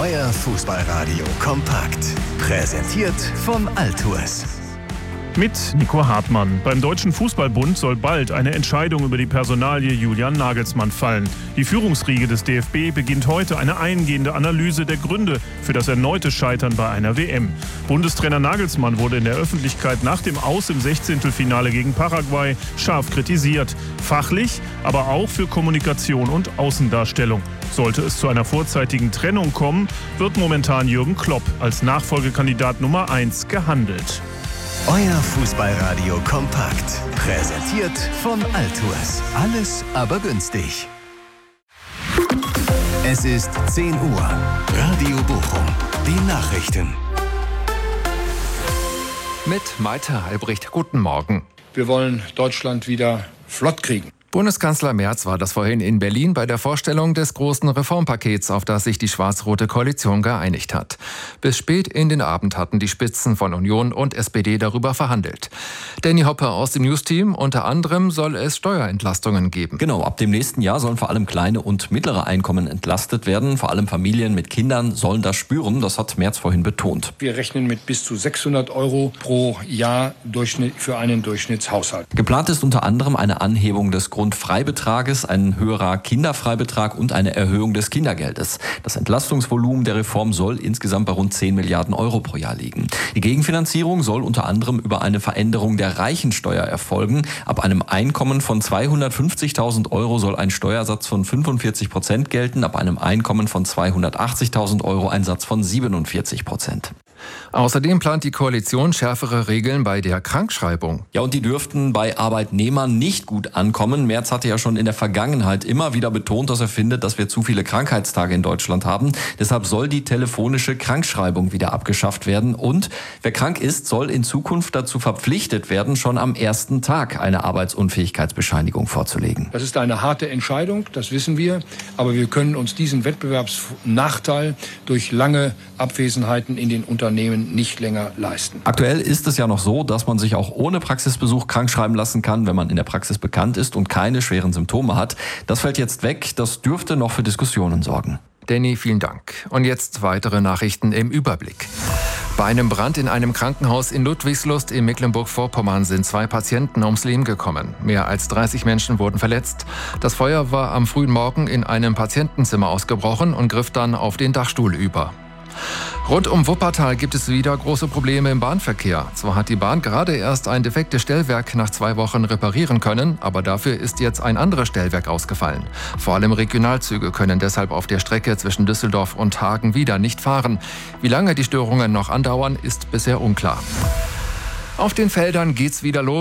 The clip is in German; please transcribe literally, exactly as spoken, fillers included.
Euer Fußballradio kompakt. Präsentiert von Altours. Mit Nico Hartmann. Beim Deutschen Fußballbund soll bald eine Entscheidung über die Personalie Julian Nagelsmann fallen. Die Führungsriege des D F B beginnt heute eine eingehende Analyse der Gründe für das erneute Scheitern bei einer W M. Bundestrainer Nagelsmann wurde in der Öffentlichkeit nach dem Aus im Sechzehntelfinale gegen Paraguay scharf kritisiert. Fachlich, aber auch für Kommunikation und Außendarstellung. Sollte es zu einer vorzeitigen Trennung kommen, wird momentan Jürgen Klopp als Nachfolgekandidat Nummer eins gehandelt. Euer Fußballradio kompakt. Präsentiert von Altours. Alles aber günstig. Es ist zehn Uhr. Radio Bochum. Die Nachrichten. Mit Malte Albrecht. Guten Morgen. Wir wollen Deutschland wieder flott kriegen. Bundeskanzler Merz war das vorhin in Berlin bei der Vorstellung des großen Reformpakets, auf das sich die schwarz-rote Koalition geeinigt hat. Bis spät in den Abend hatten die Spitzen von Union und S P D darüber verhandelt. Danny Hoppe aus dem News-Team. Unter anderem soll es Steuerentlastungen geben. Genau, ab dem nächsten Jahr sollen vor allem kleine und mittlere Einkommen entlastet werden. Vor allem Familien mit Kindern sollen das spüren. Das hat Merz vorhin betont. Wir rechnen mit bis zu sechshundert Euro pro Jahr Durchschnitt für einen Durchschnittshaushalt. Geplant ist unter anderem eine Anhebung des Grundfreibetrages, ein höherer Kinderfreibetrag und eine Erhöhung des Kindergeldes. Das Entlastungsvolumen der Reform soll insgesamt bei rund zehn Milliarden Euro pro Jahr liegen. Die Gegenfinanzierung soll unter anderem über eine Veränderung der Reichensteuer erfolgen. Ab einem Einkommen von zweihundertfünfzigtausend Euro soll ein Steuersatz von fünfundvierzig Prozent gelten, ab einem Einkommen von zweihundertachtzigtausend Euro ein Satz von siebenundvierzig Prozent. Außerdem plant die Koalition schärfere Regeln bei der Krankschreibung. Ja, und die dürften bei Arbeitnehmern nicht gut ankommen. Merz hatte ja schon in der Vergangenheit immer wieder betont, dass er findet, dass wir zu viele Krankheitstage in Deutschland haben. Deshalb soll die telefonische Krankschreibung wieder abgeschafft werden. Und wer krank ist, soll in Zukunft dazu verpflichtet werden, schon am ersten Tag eine Arbeitsunfähigkeitsbescheinigung vorzulegen. Das ist eine harte Entscheidung, das wissen wir. Aber wir können uns diesen Wettbewerbsnachteil durch lange Abwesenheiten in den Unternehmen nicht länger leisten. Aktuell ist es ja noch so, dass man sich auch ohne Praxisbesuch krankschreiben lassen kann, wenn man in der Praxis bekannt ist und keine schweren Symptome hat. Das fällt jetzt weg. Das dürfte noch für Diskussionen sorgen. Danny, vielen Dank. Und jetzt weitere Nachrichten im Überblick. Bei einem Brand in einem Krankenhaus in Ludwigslust in Mecklenburg-Vorpommern sind zwei Patienten ums Leben gekommen. Mehr als dreißig Menschen wurden verletzt. Das Feuer war am frühen Morgen in einem Patientenzimmer ausgebrochen und griff dann auf den Dachstuhl über. Rund um Wuppertal gibt es wieder große Probleme im Bahnverkehr. Zwar hat die Bahn gerade erst ein defektes Stellwerk nach zwei Wochen reparieren können, aber dafür ist jetzt ein anderes Stellwerk ausgefallen. Vor allem Regionalzüge können deshalb auf der Strecke zwischen Düsseldorf und Hagen wieder nicht fahren. Wie lange die Störungen noch andauern, ist bisher unklar. Auf den Feldern geht's wieder los.